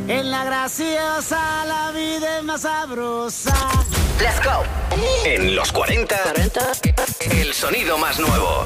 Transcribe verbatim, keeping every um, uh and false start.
En la graciosa la vida es más sabrosa. Let's go. En los cuarenta, el sonido más nuevo.